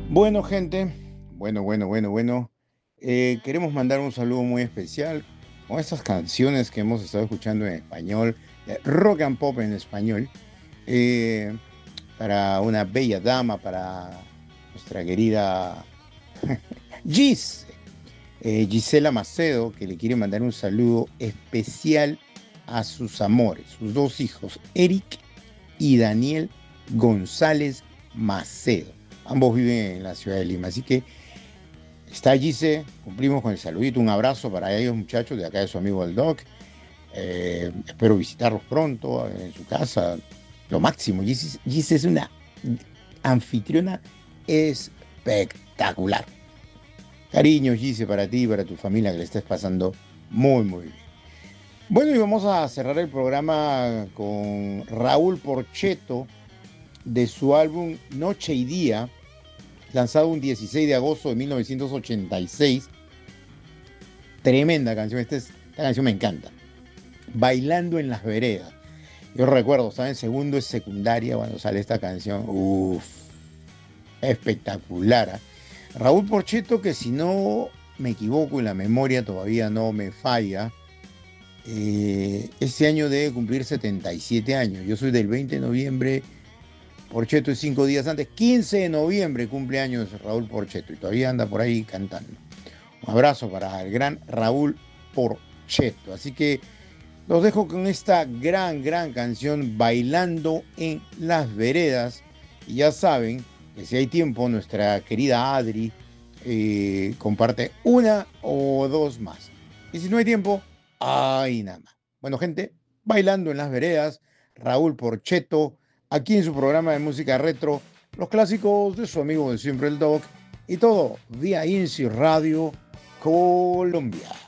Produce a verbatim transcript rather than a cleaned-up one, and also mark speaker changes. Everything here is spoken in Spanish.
Speaker 1: Bueno, gente, bueno, bueno, bueno, bueno. Eh, queremos mandar un saludo muy especial con estas canciones que hemos estado escuchando en español, de rock and pop en español, eh, para una bella dama, para nuestra querida Gis, eh, Gisela Macedo, que le quiere mandar un saludo especial a sus amores, sus dos hijos, Eric y Daniel González Macedo. Ambos viven en la ciudad de Lima, así que está Gise, cumplimos con el saludito, un abrazo para ellos muchachos, de acá de su amigo el Doc. Eh, espero visitarlos pronto en su casa, lo máximo. Gise, Gise es una anfitriona espectacular. Cariño, Gise, para ti y para tu familia, que le estés pasando muy, muy bien. Bueno, y vamos a cerrar el programa con Raúl Porchetto de su álbum Noche y Día, lanzado un dieciséis de agosto de mil novecientos ochenta y seis. Tremenda canción, esta, es, esta canción me encanta. Bailando en las veredas. Yo recuerdo, estaba en segundo de secundaria cuando sale esta canción. Uff, espectacular. ¿eh? Raúl Porchetto, que si no me equivoco y la memoria todavía no me falla, eh, este año debe cumplir setenta y siete años. Yo soy del veinte de noviembre, Porchetto es cinco días antes, quince de noviembre cumpleaños Raúl Porchetto y todavía anda por ahí cantando. Un abrazo para el gran Raúl Porchetto. Así que los dejo con esta gran, gran canción, Bailando en las Veredas. Y ya saben que si hay tiempo, nuestra querida Adri eh, comparte una o dos más. Y si no hay tiempo, ay, nada más. Bueno, gente, Bailando en las Veredas, Raúl Porchetto, aquí en su programa de música retro, los clásicos de su amigo de siempre el Doc, y todo vía INSI Radio Colombia.